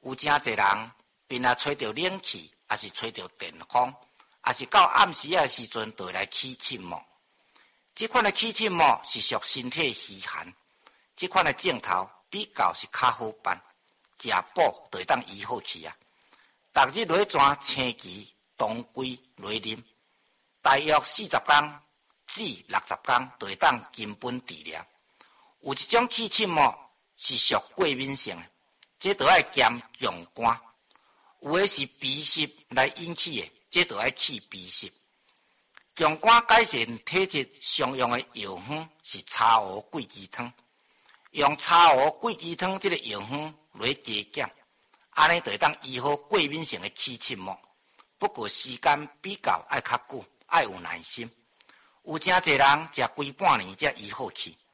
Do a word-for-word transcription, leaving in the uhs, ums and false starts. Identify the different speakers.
Speaker 1: 有真侪人边啊吹着冷气，也是吹着电风，也是到暗时啊时阵就会来起침膜。这款的起침膜是属身体虚寒，这款的症头比较是较好办，食补就会当医好去啊。逐日落转青芪、当归落啉，大约四十天至六十天就会当根本治疗。有一种起침膜是属过敏性的，这就要兼强肝。有的是鼻湿来引起的，这就要去鼻湿。强肝改善体质常用的药方是茶乌桂枝汤，用茶乌桂枝汤这个药方来加减，安尼就会当医好过敏性的起침膜。不过时间比较爱较久，爱有耐心。有真侪人食规半年才医好去。